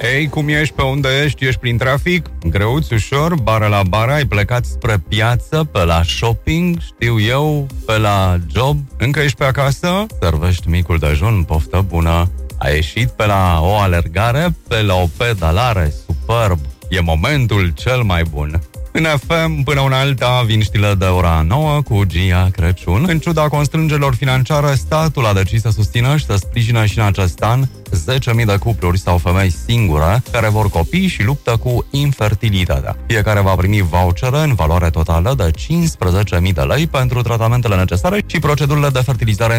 Ei, cum ești, pe unde ești? Ești prin trafic? Greuț, ușor, bară la bară, ai plecat spre piață, pe la shopping, știu eu, pe la job. Încă ești pe acasă? Servești micul dejun, poftă bună. Ai ieșit pe la o alergare, pe la o pedalare, superb. E momentul cel mai bun. În FM, până una alta, vin știle de ora 9 cu Gia Crăciun. În ciuda constrângerilor financiare, statul a decis să susțină și să sprijină și în acest an 10.000 de cupluri sau femei singure care vor copii și luptă cu infertilitatea. Fiecare va primi vouchere în valoare totală de 15.000 de lei pentru tratamentele necesare și procedurile de fertilizare